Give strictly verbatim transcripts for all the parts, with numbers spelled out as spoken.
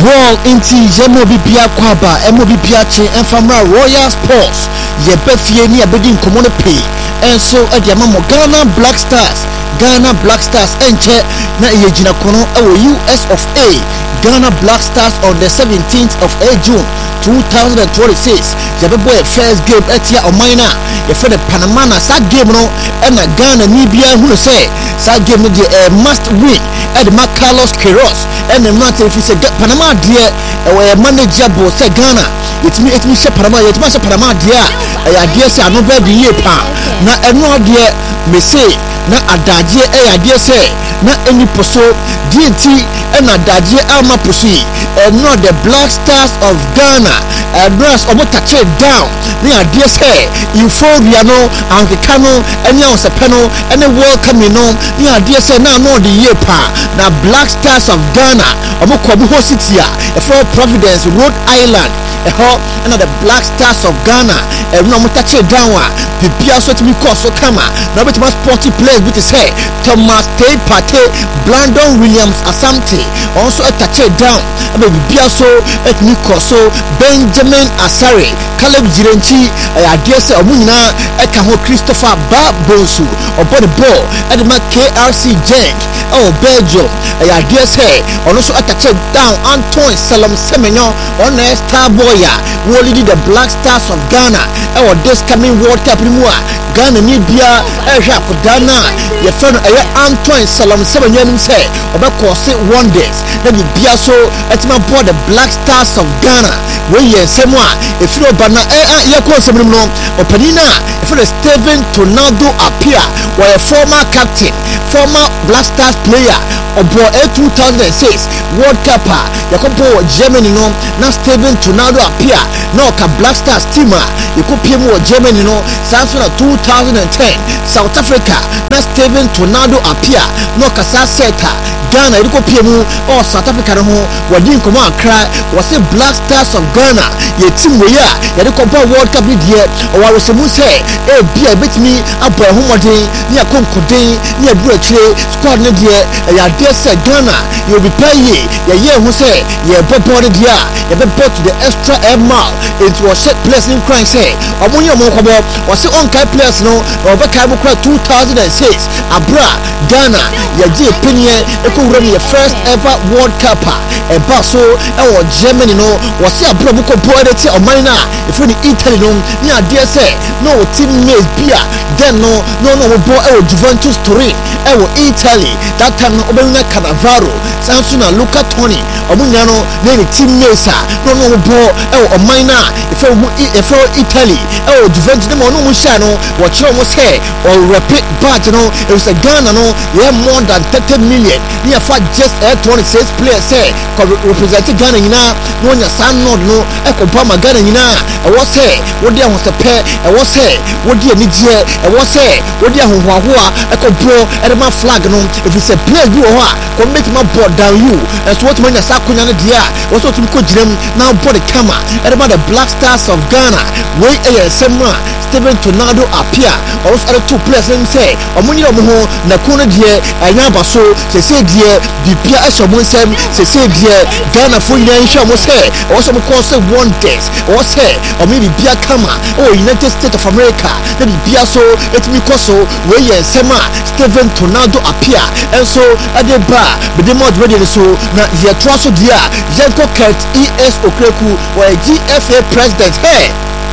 Ball into Yemobipia Kwaba, Emobipiache, and Famra Royal Sports. Yebefie ni abedin common pay. And so at Yamamo Ghana Black Stars, Ghana Black Stars, and Che na Yejina Kono, our U S of A, Ghana Black Stars on the seventeenth of June two thousand twenty-six. Yabeboy first game at ya Omaina. If the Panamana sa game no, and a Ghana Nibia who say, sa game the must win at the Carlos Queiroz. And the matter if you say Panama dear, or a manager boss say Ghana, it's me, it's me, Panama, it's my Panama dear. I dear say, I know where the year pa. Na eno dear, me say, na adadie, I dear say, na any poso, D N T, and adadie alma pussy, and not the Black Stars of Ghana, and rest of what touch it down. They are dear say, Euphoria no, Anglicano, and now a panel, and the world coming on. They are dear say, now no the year pa. Na Black Stars of Ghana. Omokobuho City, a for Providence, Rhode Island, a hot another Black Stars of Ghana, and no mutache downwa, the Piasso to be so kama, now with my sporty players with his head, Thomas Tay Pate, Blandon Williams Asante, also a touch down, and baby Piasso, et Mikoso, Benjamin Asare, Caleb Jirenchi, I dare say Omuna, Ekaho Christopher Babonsu, or body ball, and the K R C Jank, oh Belgium, I dare say. Also attach down Antoine Salam Semenyo on a star boya who lead the Black Stars of Ghana or this coming World Cup Rimua Ghana Nibia Asia Kudana your friend Antoine Salam Semenyo say about course wonders then the Biaso at my board the Black Stars of Ghana where you semwa if you bana eh ya ko semno openina if the Steven Ronaldo appear were a former captain former Black Stars player of two thousand six World Cup yakopo Germany no na Steven Ronaldo appear no ka Black Stars team yakopie mu Germany no sanso na two thousand ten South Africa na Steven Ronaldo appear no ka sa seta Ghana yakopie mu o South Africa no wadi nkomo akra wase Black Stars of Ghana ye team we ya yakopo World Cup ni die o wa resemu say e bia betimi abo homoden ni akonkoden ni abuakire squad ne die ya de say Ghana you be pay ye ye who say ye body dia ye be to the extra air mile it was set place in crime say omonye omonkobo wase on kai players no over kai bukra two thousand six abra Ghana ye je penye e ko wura ye first ever World Cup e ba so e wo Germany no wase abra buko boy dey omana if ni Italy no ni ade say no teammates bia then no no no bo e wo Juventus Turin e wo Italy that time no obena Cannavaro Sansuna Luca Toni omunyano ne ni teammates no no bo e wo omana if if Italy e wo Juventus no no mu sha no wo kire mo say or repeat badge no it was a Ghana no yeah more than thirty million near for just twenty-six players say represent Ghana ina no nya san no no e ko ba ma Ghana ina e wo say wo dia ho sepe e wo say wo dia ni die e wo say wo dia ho ho ho e ko bro e de ma flag no if it's a place bi wo ho a ko make my board down you and so what man nya sa kunya no dia wo so tum ko jirem now board the camera e de ma the Black Stars of Ghana we e semra Steven Ronaldo appear or other two players and say omuni omo na kono die anya baso se se die bibia ashomo nsem se se die Ghana fo nyan hwa mo say o so mo cause wonders o say omi bibia kama o United States of America na bibia so etimi koso we ye sema Steven Ronaldo appear and so ade ba be dem mod ready so na ye trust dia Yanko Kurt E S Okreku wa G F A president hey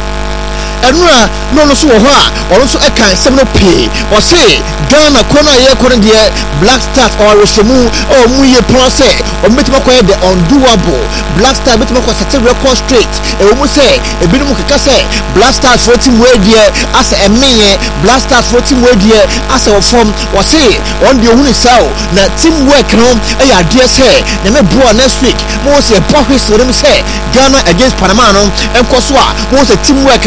enura no no so ho a or so e kan sem no pay or say Ghana kona ye kona de Black Stars or resemu or mu ye plan say o metima ko the undoable Black Stars metima ko set record straight e wo mu say e bi mu keka say Black Stars for team we de as e menye Black Stars for team we de as e form or say on the hunu saw na team work no e ya de say na me bro next week mo say bohwe so dem say Ghana against Panama no enko so a mo say team work no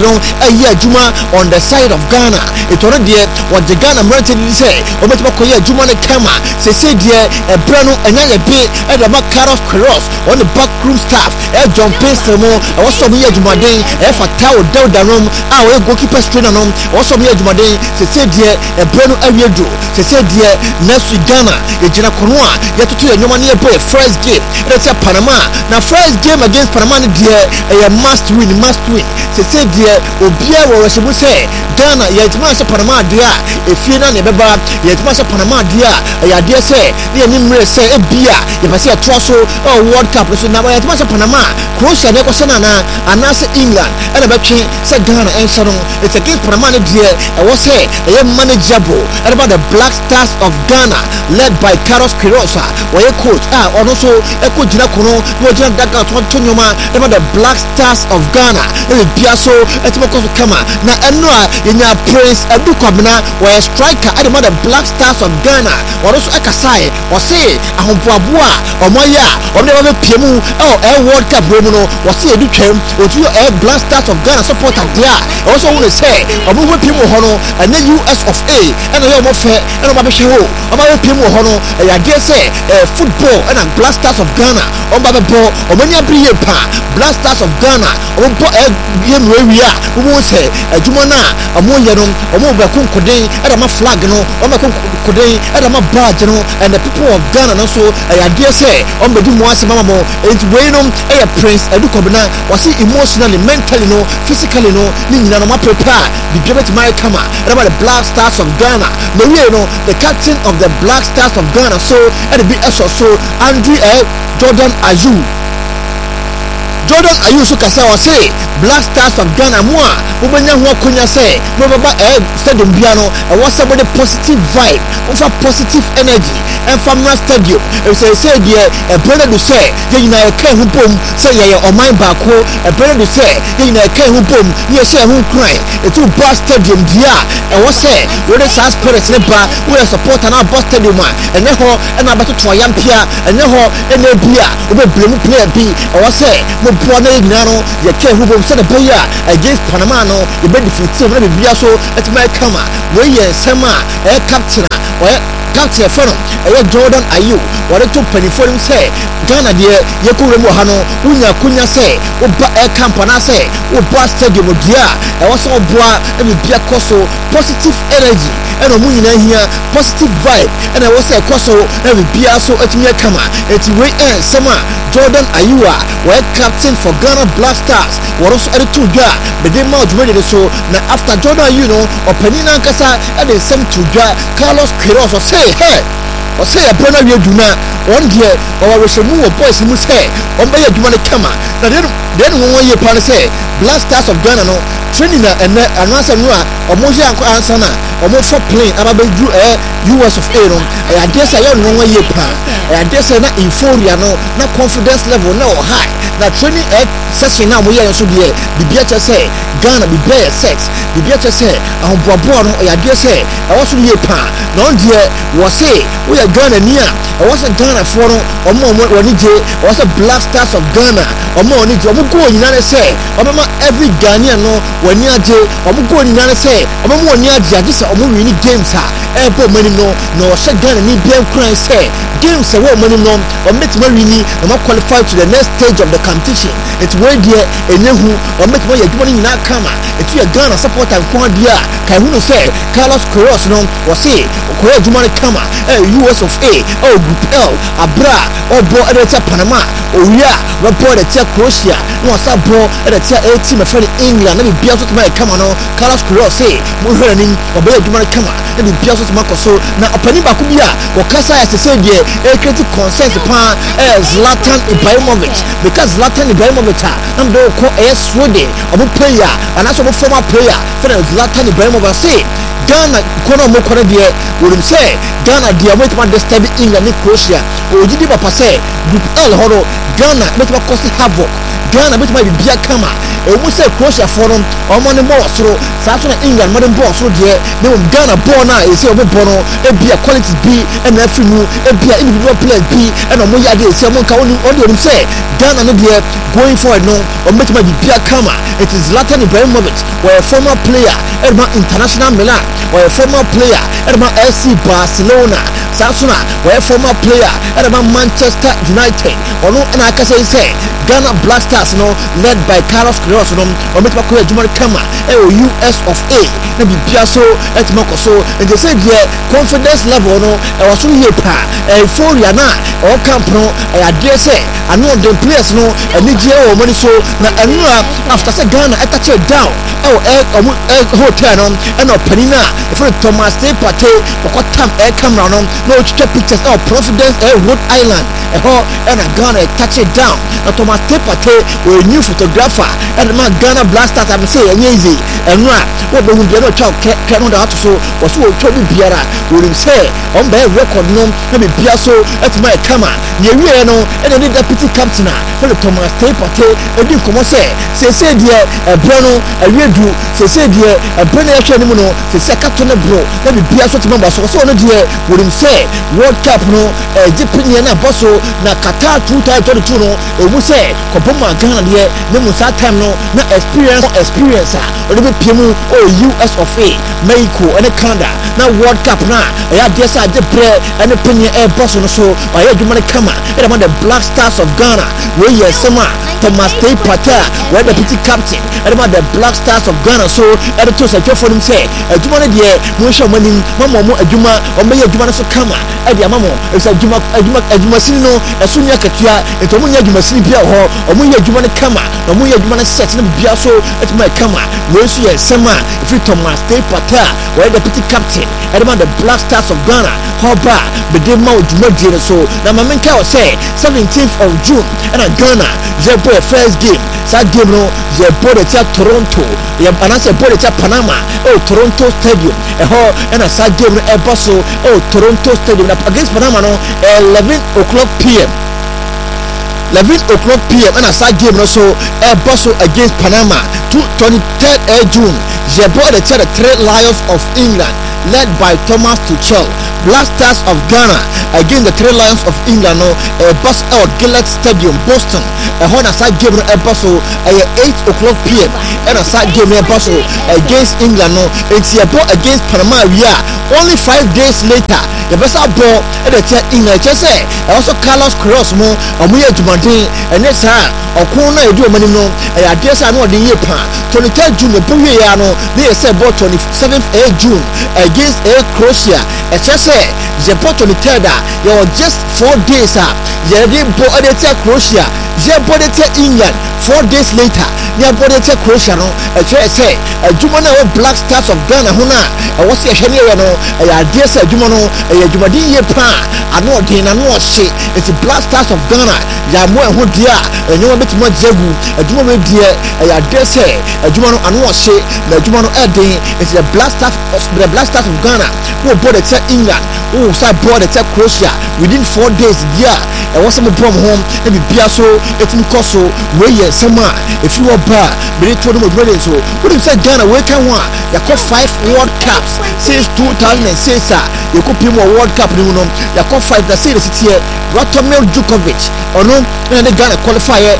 ayi adwuma on the side of Ghana. It already what the Ghana American say obetima koye adwuma ne kama se se die e bra no enya ye be e da Carlos Queiroz on the backroom staff e John Payson mo e wo so ye adwumaden e Fatao Daudanom a wo goalkeeper trainer no wo so ye adwumaden se se die e bra no awiedu se se die next Ghana e gina kono a ye tutu ye nyoma ne ye boy first game e say Panama na first game against Panama ne die e must win must win se se die obia wo rehyebu say Ghana ye tima se Panama dia e fie na ne beba ye tima se Panama dia e ya dia say ne ni mre say e bia ye pase ya toa so World Cup so na ye tima se Panama Croatia ne ko se na na anase England e na betwe se Ghana en so no it's against Panama ne dia e wo say e manageable about the Black Stars of Ghana led by Carlos Queiroz wo ye coach ah ono so e ko gina kono no gina daga to to nyoma about the Black Stars of Ghana e bia so e tima ko so kama na eno a yenya Prince Edu Kwabena wo striker at the Black Stars of Ghana wo so akasai wo say ahompoaboa omoya omo de be piemu oh e World Cup bro no wo say edu twem o tu e Black Stars of Ghana supporter dia wo so won say omo we piemu ho no and U S of A and yo mo fe and o ma be hwe ho o ma we piemu ho no e ya dey say football and Black Stars of Ghana o ba be bo o mani abriye pa Black Stars of Ghana o bo e ye nwewia o mo say adwuma na omo ye no omo ba konkoden e ma flag no o ma konkoden e ma badge no and the people of Ghana no so e ya dey say o be di mo ase mama mo enti we no e ya Prince Edu Kwabena was emotionally mentally no physically no ni nyina no ma prepare the debate my kama about the Black Stars of Ghana no we no the captain of the Black Stars of Ghana so and the be so Andrew Jordan Ayew Jordan Ayew so kasa wa say Black Stars of Ghana mo a wo benya ho akonya say no baba eh stadium bia no e was about the positive vibe of a positive energy and from that stadium e say say dia e brother do say ye nyina e kan ho bom say ye oman baako e brother do say ye nyina e kan ho bom ye say ho kran e to Bar Stadium dia e was say we the Stars Spirits ne ba we supporter na Bar Stadium a ene ho e na beto to yampia ene ho ene bia we be blame player bi e was say mo bo na nyina no ye kan ho bom say the player against Panama no e be defeat na be bia so et my kama we ye sema e captain o captain for no e Jordan Ayew what to penny for him say Ghana de ye ko remo ha no unya kunya say o ba e campana say o Bar Stadium dia e was so boa e be bia koso positive energy e no mu nyina hia positive vibe e na was say koso e be bia so etimi kama eti we eh sema Jordan Ayew we captain for Ghana Black Stars what also e to dia be dey mouth ready so na after Jordan Ayew no openina nkasa e dey sem to dia Carlos Queiroz say hey o say e brana we duna on dia o wa rehemu o boys mu say on be adwuma ne kama na de de no won ye pa say Black Stars of Ghana no training na ene anasa no a o mo hia ansa na o mo for plane aba be du eh U S of A no e adesa ye no won ye pa e adesa na euphoria no na confidence level na o high na training eh session na mo ye so de bibia che say Ghana bibia sex bibia che say ahomboabo no e adesa e wo so ye pa na on dia wo say we are Ghana nia e wo so Ghana for no o mo woni je wo so Black Stars of Ghana o mo woni je o mo go nyina ne say o ma every Ghanaian no woni aje o mo go nyina ne say o mo woni aje adisa o mo win games ha e bo mani no no o she Ghana ni bia kran say games e wo mani no o metima wini o ma qualify to the next stage of the competition it's where there enehu o metima ye dwoni nyina kama it's your Ghana supporter kwa dia kai hu no say Carlos Queiroz no o say ko ye dwoni kama eh U S of A oh group L abra o bo edeta Panama o wia report the Croatia no sa bo edeta a team e friend England na be bia so tuma kama no Carlos Queiroz say mo hwere ni o be dwoni kama na be bia so tuma koso na opani ba ku bia o kasa ya se die e create consent pa eh Zlatan Ibrahimovic because Zlatan Ibrahimovic am do ko e Sweden o bo player and also former player for Zlatan Ibrahimovic say Ghana kono mo kono de worim say Ghana de mo tuma disturb England and Croatia o jidi papa say group L horo Ghana mo tuma cause havoc Ghana mo tuma be bia kama e mu say Croatia for no o mo ne ball soro sa so na England mo ne ball soro de ne o Ghana ball na e say o be ball no e bia quality B and afi mu e bia individual players B and o mo ya de say mo ka oni oni say Ghana no de going forward no o metima bi bia kama. It is Zlatan Ibrahimovic, or a former player at my International Milan, or a former player at my F C Barcelona, Sasuna, or a former player at my Manchester United, or no, and I can say, say Ghana Black Stars, no, led by Carlos Queiroz, or Metmakoya Jumar Kama, or U S of A, maybe Piasso, at Mokoso, and they said, yeah, confidence level, no, I was really pa, a four yana, or Campno, I dare say, I know the players, no, and Nigeria or money so, and after Ghana, I touch it down. Oh, a hotel on and no penina. If you Thomas Day Pate, what time air camera on no pictures of Providence, a Rhode Island, a ho and a Ghana touch it down. Now Thomas Day Pate were a new photographer and my Ghana Blasters. I'm saying easy and right. What the no child cannot out so was so Toby Biara will say on their record no maybe Piasso at my camera. Near no and the deputy captain for the Thomas Day Pate and you come say say say dear a Bruno a redo say say dear a Bruno actually no say second bro maybe Piasso to members so no dear would him say World Cup no a Japan bosso na Qatar two thousand twenty-two no e mu say Koboma Ghana dear no musa time no na experience experience or the P M O U S of A Mexico and Canada na World Cup na ya dear say the bread and the penny air boss no so I had you money come and among the Black Stars of Ghana where yes sama Thomas Day Pate where the deputy captain and about the Black Stars of Ghana so editors at your phone say a juma dear Musha money mama a juma or may a juma so come at the mamo it's a juma a juma a juma sino a sunya katia and to munya juma silipia or or munya juma kama or munya juma set in the so at my kama where she is sama if you Thomas Day Pate where the deputy captain and about the Black Stars of Ghana hoba but they mau juma dear so now my man say seventeenth of June and a Ghana they play first game that game no they bought it at Toronto they announced they bought it at Panama oh Toronto Stadium eh ho and a sad game a bustle oh Toronto Stadium against Panama no eleven o'clock p m eleven o'clock p m and a sad game no so a bustle against Panama twenty-third of June they bought it at the Three Lions of England led by Thomas Tuchel. Black Stars of Ghana against the Three Lions of England no a bus out Gillette Stadium Boston a hon a side game a bustle at eight o'clock p m and a side game a bustle against England no it's a ball against Panama we are only five days later the best ball at the England just say also Carlos Queiroz mo omuye Jumadin and yes sir okuna edu omani no I guess I know the year plan twenty-third June the boy ya no they say ball twenty-seventh of June against a Croatia a just say the ball twenty-third you're just four days up you did ball at the Croatia you ball at England four days later you ball at Croatia no a just say a Jumana Black Stars of Ghana huna I was a Henry no I guess a Jumano a Jumadi year plan I know the I know shit it's the Black Stars of Ghana ya mo ho dia and you want more jagu a Jumano dear I guess say a Jumano I know shit the Jumano Eden it's the Black Stars the Black Stars of Ghana who bought it England who side bought it Croatia within four days yeah I was some from home and be Piasso it's in Koso where you summer if you are bad but it told them ready so what you said Ghana where can one you got five World Cups since two thousand six you could be more World Cup you know you got five the series here Ratomir Djokovic or no and the Ghana qualifier